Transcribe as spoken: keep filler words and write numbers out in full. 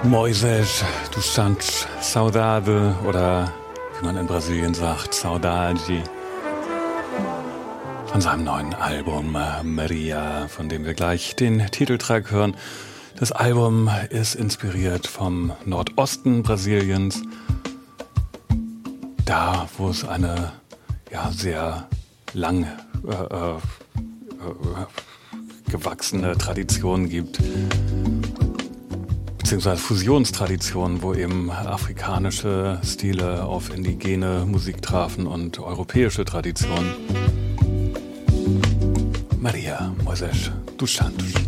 Moisés dos Santos, Saudade oder wie man in Brasilien sagt, Saudade. Von seinem neuen Album Maria, von dem wir gleich den Titeltrack hören. Das Album ist inspiriert vom Nordosten Brasiliens, da wo es eine ja, sehr lang äh, äh, gewachsene Tradition gibt, beziehungsweise Fusionstradition, wo eben afrikanische Stile auf indigene Musik trafen und europäische Traditionen. Maria, Moisés dos Santos.